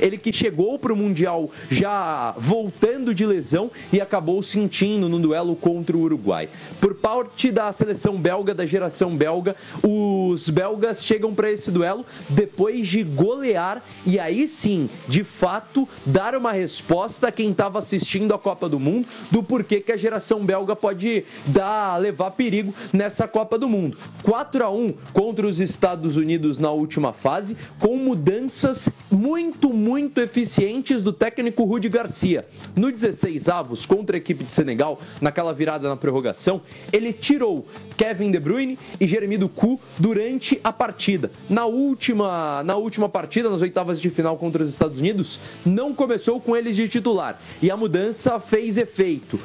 ele que chegou para o Mundial já voltando de lesão e acabou sentindo no duelo contra o Uruguai. Por parte da seleção belga, da geração belga, os belgas chegam para esse duelo depois de golear e aí sim, de fato, dar uma resposta a quem estava assistindo a Copa do Mundo do porquê que a geração belga pode levar perigo nessa Copa do Mundo. 4-1 contra os Estados Unidos na última fase, com mudanças muito eficientes do técnico Rudi Garcia. No 16avos, contra a equipe de Senegal, naquela virada na prorrogação, ele tirou Kevin De Bruyne e Jeremy Doku durante a partida. Na última partida, nas oitavas de final contra os Estados Unidos, não começou com eles de titular. E a mudança fez efeito.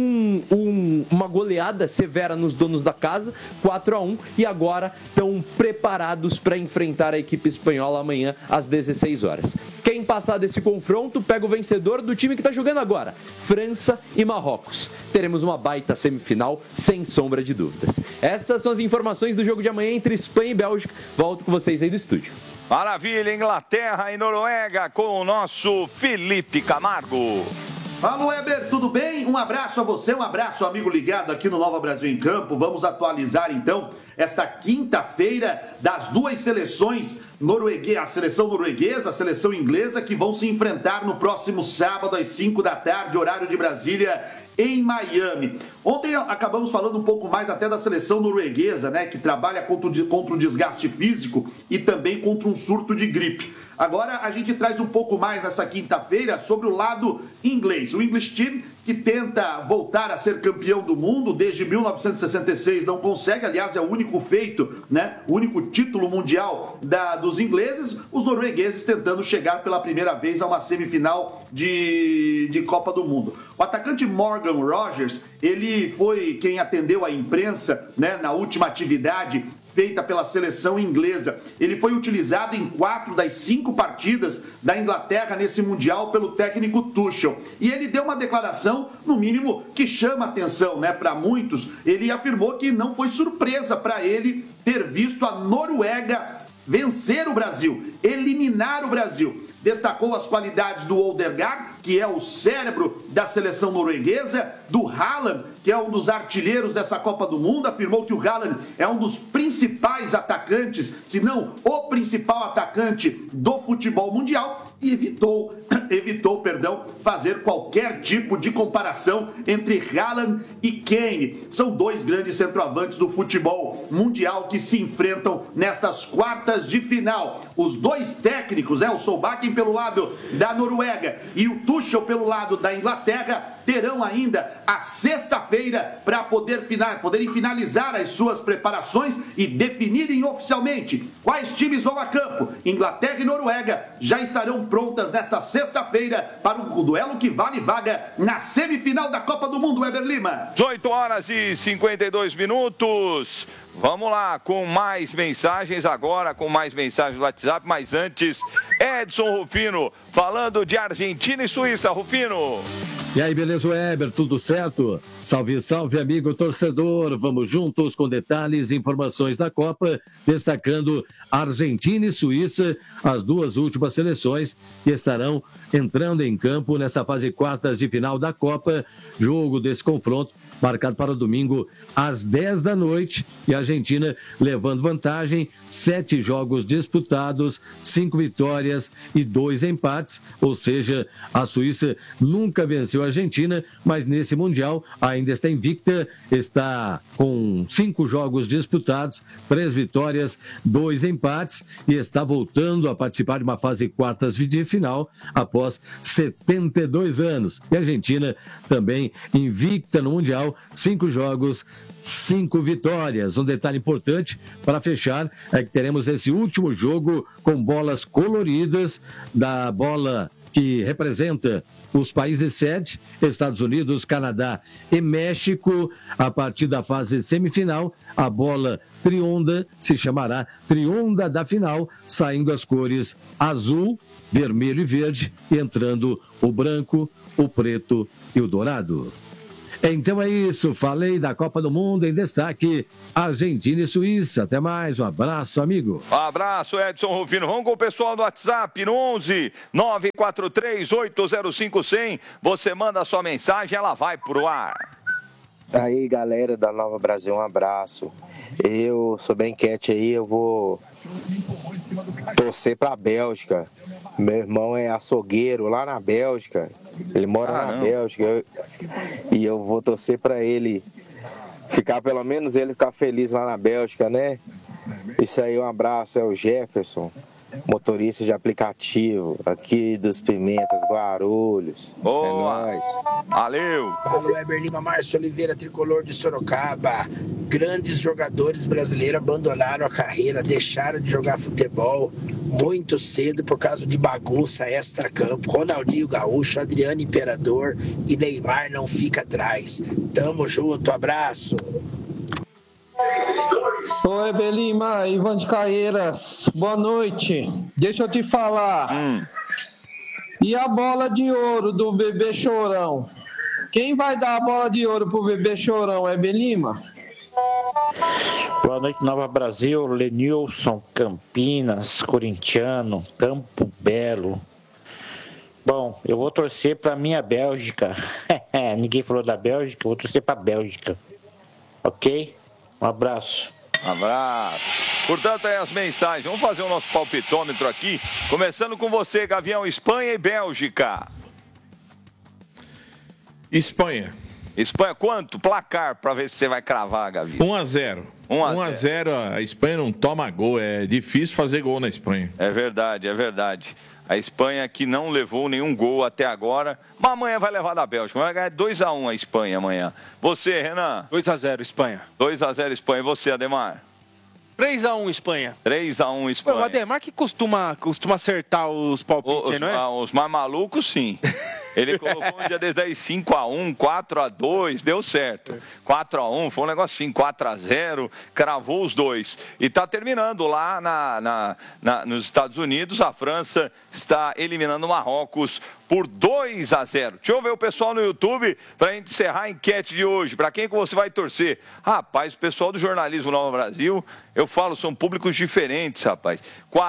Uma goleada severa nos donos da casa, 4-1, e agora estão preparados para enfrentar a equipe espanhola amanhã às 16 horas. Quem passar desse confronto pega o vencedor do time que está jogando agora, França e Marrocos. Teremos uma baita semifinal, sem sombra de dúvidas. Essas são as informações do jogo de amanhã entre Espanha e Bélgica. Volto com vocês aí do estúdio. Maravilha, Inglaterra e Noruega com o nosso Felipe Camargo. Alô, Weber, tudo bem? Um abraço a você, um abraço, amigo ligado aqui no Nova Brasil em Campo. Vamos atualizar, então, esta quinta-feira das duas seleções a seleção norueguesa, a seleção inglesa, que vão se enfrentar no próximo sábado às 5 da tarde, horário de Brasília, em Miami. Ontem acabamos falando um pouco mais até da seleção norueguesa, né, que trabalha contra o desgaste físico e também contra um surto de gripe. Agora a gente traz um pouco mais nessa quinta-feira sobre o lado inglês. O English Team, que tenta voltar a ser campeão do mundo desde 1966, não consegue, aliás, é o único feito, né, o único título mundial dos ingleses. Os noruegueses tentando chegar pela primeira vez a uma semifinal de Copa do Mundo. O atacante Morgan Rogers, ele foi quem atendeu a imprensa, né, na última atividade feita pela seleção inglesa. Ele foi utilizado em 4 das 5 partidas da Inglaterra nesse Mundial pelo técnico Tuchel. E ele deu uma declaração, no mínimo, que chama atenção, né, para muitos. Ele afirmou que não foi surpresa para ele ter visto a Noruega vencer o Brasil, eliminar o Brasil. Destacou as qualidades do Odegaard, que é o cérebro da seleção norueguesa, do Haaland, que é um dos artilheiros dessa Copa do Mundo. Afirmou que o Haaland é um dos principais atacantes, se não o principal atacante do futebol mundial, e evitou fazer qualquer tipo de comparação entre Haaland e Kane. São dois grandes centroavantes do futebol mundial que se enfrentam nestas quartas de final. Os dois técnicos, né, o Solbakken pelo lado da Noruega e o Tuchel pelo lado da Inglaterra, terão ainda a sexta-feira para poderem finalizar as suas preparações e definirem oficialmente quais times vão a campo. Inglaterra e Noruega já estarão prontas nesta sexta-feira para um duelo que vale vaga na semifinal da Copa do Mundo, Weber Lima. 18 horas e 52 minutos. Vamos lá, com mais mensagens agora, com mais mensagens do WhatsApp, mas antes, Edson Rufino, falando de Argentina e Suíça. Rufino. E aí, beleza, Weber? Tudo certo? Salve, salve, amigo torcedor. Vamos juntos com detalhes e informações da Copa, destacando Argentina e Suíça, as duas últimas seleções que estarão entrando em campo nessa fase quartas de final da Copa. Jogo desse confronto marcado para o domingo às 10 da noite, e a Argentina levando vantagem, 7 jogos disputados, 5 vitórias e 2 empates, ou seja, a Suíça nunca venceu a Argentina, mas nesse Mundial ainda está invicta, está com 5 jogos disputados, 3 vitórias, 2 empates, e está voltando a participar de uma fase quartas de final após 72 anos. E a Argentina também invicta no Mundial, 5 jogos, 5 vitórias. Um detalhe importante para fechar é que teremos esse último jogo com bolas coloridas, da bola que representa os países sede, Estados Unidos, Canadá e México. A partir da fase semifinal, a bola trionda se chamará trionda da final, saindo as cores azul, vermelho e verde, e entrando o branco, o preto e o dourado. Então é isso, falei da Copa do Mundo em destaque, Argentina e Suíça. Até mais, um abraço, amigo. Um abraço, Edson Rufino. Vamos com o pessoal do WhatsApp no 11 943 805 100. Você manda a sua mensagem, ela vai pro ar. Aí, galera da Nova Brasil, um abraço. Eu sou bem quieto aí, eu vou torcer pra Bélgica. Meu irmão é açougueiro lá na Bélgica. Ele mora na Bélgica. E eu vou torcer pra ele ficar, pelo menos ele ficar feliz lá na Bélgica, né? Isso aí, um abraço, é o Jefferson, motorista de aplicativo, aqui dos Pimentas, Guarulhos. Boa. É nóis. Valeu. Paulo Weber Lima, Márcio Oliveira, tricolor de Sorocaba. Grandes jogadores brasileiros abandonaram a carreira, deixaram de jogar futebol muito cedo por causa de bagunça extra-campo. Ronaldinho Gaúcho, Adriano Imperador e Neymar não fica atrás. Tamo junto, abraço. Oi, Belima, Ivan de Caeiras, boa noite. Deixa eu te falar. E a bola de ouro do bebê Chorão? Quem vai dar a bola de ouro pro bebê Chorão? É Belima? Boa noite, Nova Brasil, Lenilson, Campinas, corintiano, Campo Belo. Bom, eu vou torcer pra minha Bélgica. Ninguém falou da Bélgica, eu vou torcer pra Bélgica. Ok? Um abraço. Abraço. Portanto, aí as mensagens. Vamos fazer o nosso palpitômetro aqui. Começando com você, Gavião. Espanha e Bélgica. Espanha. Espanha, quanto? Placar, para ver se você vai cravar, Gavião. 1-0. 1-0, a Espanha não toma gol. É difícil fazer gol na Espanha. É verdade, é verdade. A Espanha que não levou nenhum gol até agora, mas amanhã vai levar da Bélgica. Vai ganhar 2-1 a Espanha amanhã. Você, Renan? 2-0 Espanha. 2-0 Espanha. E você, Ademar? 3-1 Espanha. 3-1 Espanha. O Ademar que costuma acertar os palpites, não é? Os mais malucos, sim. Ele colocou um dia desde aí 5-1, 4-2, deu certo. 4-1, foi um negocinho, 4-0, cravou os dois. E está terminando lá nos Estados Unidos, a França está eliminando o Marrocos por 2-0. Deixa eu ver o pessoal no YouTube para a gente encerrar a enquete de hoje. Para quem que você vai torcer? Rapaz, o pessoal do Jornalismo Nova Brasil, eu falo, são públicos diferentes, rapaz.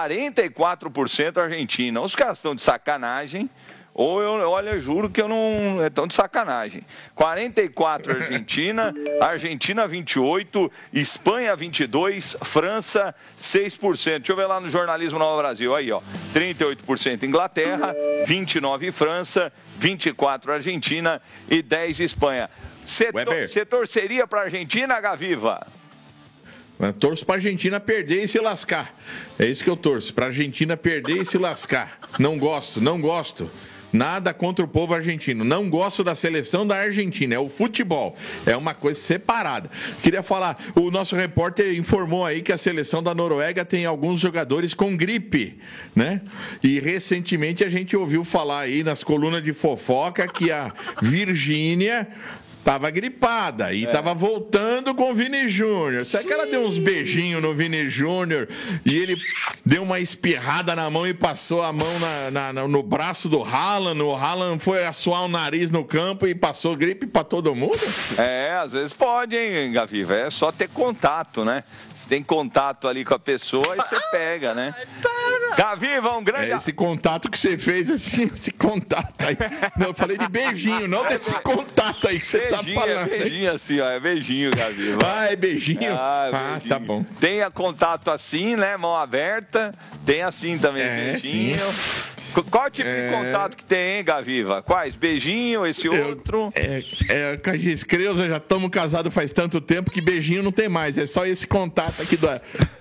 44% Argentina. Os caras estão de sacanagem. Olha, juro que eu não... É tão de sacanagem. 44 Argentina, Argentina 28, Espanha 22, França 6%. Deixa eu ver lá no Jornalismo Nova Brasil. Aí, ó. 38% Inglaterra, 29 França, 24 Argentina e 10 Espanha. Você torceria para a Argentina, Gaviva? Eu torço para a Argentina perder e se lascar. É isso que eu torço. Para a Argentina perder e se lascar. Não gosto. Nada contra o povo argentino. Não gosto da seleção da Argentina. É o futebol. É uma coisa separada. Queria falar, o nosso repórter informou aí que a seleção da Noruega tem alguns jogadores com gripe, né? E recentemente a gente ouviu falar aí nas colunas de fofoca que a Virgínia estava gripada e estava voltando com o Vini Júnior. Será que ela deu uns beijinhos no Vini Júnior e ele deu uma espirrada na mão e passou a mão no braço do Haaland? O Haaland foi assoar o nariz no campo e passou gripe para todo mundo? É, às vezes pode, hein, Gaviva? É só ter contato, né? Você tem contato ali com a pessoa e você pega, né? Gaviva, um grande... Esse contato que você fez, assim, esse contato aí. Não, eu falei de beijinho, não desse contato aí que você tá falando. É beijinho assim, ó, é beijinho, Gaviva. Ah, é beijinho? Beijinho. Tá bom. Tenha contato assim, né, mão aberta, tem assim também, beijinho. Sim. Qual tipo de contato que tem, hein, Gaviva? Quais? Beijinho, esse outro? Cagis Creuza, já estamos casados faz tanto tempo que beijinho não tem mais. É só esse contato aqui do...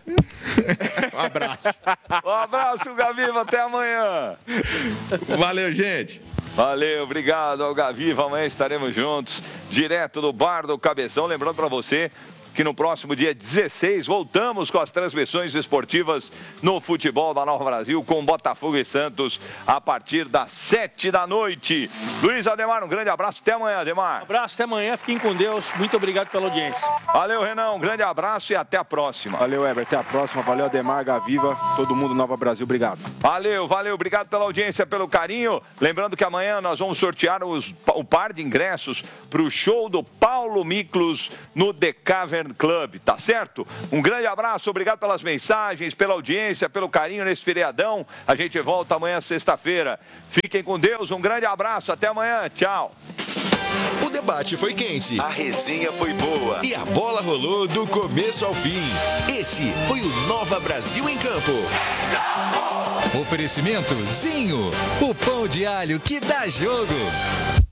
Um abraço. Um abraço, Gaviva. Até amanhã. Valeu, gente. Valeu, obrigado ao Gaviva. Amanhã estaremos juntos, direto do Bar do Cabeção. Lembrando para você que no próximo dia 16 voltamos com as transmissões esportivas no futebol da Nova Brasil com Botafogo e Santos a partir das 7 da noite. Luiz Ademar, um grande abraço. Até amanhã, Ademar. Um abraço, até amanhã. Fiquem com Deus. Muito obrigado pela audiência. Valeu, Renan. Um grande abraço e até a próxima. Valeu, Heber. Até a próxima. Valeu, Ademar, Gaviva, todo mundo Nova Brasil. Obrigado. Valeu. Obrigado pela audiência, pelo carinho. Lembrando que amanhã nós vamos sortear o par de ingressos para o show do Paulo Miklos no The Cavern Club, tá certo? Um grande abraço, obrigado pelas mensagens, pela audiência, pelo carinho nesse feriadão. A gente volta amanhã, sexta-feira. Fiquem com Deus, um grande abraço, até amanhã, tchau. O debate foi quente, a resenha foi boa e a bola rolou do começo ao fim. Esse foi o Nova Brasil em Campo. Oferecimento Zinho, o pão de alho que dá jogo.